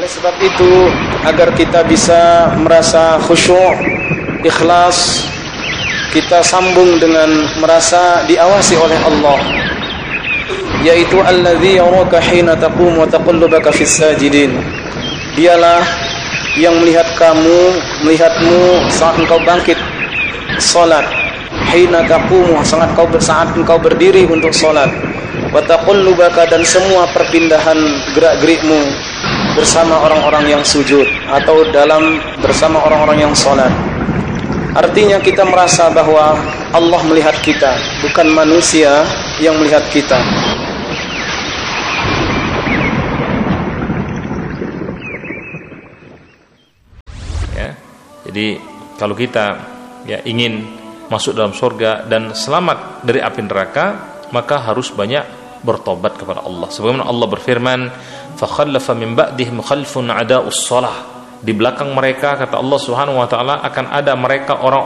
Oleh sebab itu, agar kita bisa merasa khusyuk, ikhlas, kita sambung dengan merasa diawasi oleh Allah, yaitu alladzi yaraka hina taqum wa taqallubaka fis sajidin. Dialah yang melihatmu saat engkau bangkit salat, hina taqum, saat engkau berdiri untuk salat, wa taqallubaka, dan semua perpindahan gerak-gerikmu bersama orang-orang yang sujud atau bersama orang-orang yang salat. Artinya kita merasa bahwa Allah melihat kita, bukan manusia yang melihat kita. Ya, jadi kalau kita ingin masuk dalam surga dan selamat dari api neraka, maka harus banyak bertobat kepada Allah. Sebagaimana Allah berfirman, "Fakhallafa min ba'dihim khalfun 'ada'us shalah." Di belakang mereka, kata Allah Subhanahu wa taala, akan ada mereka orang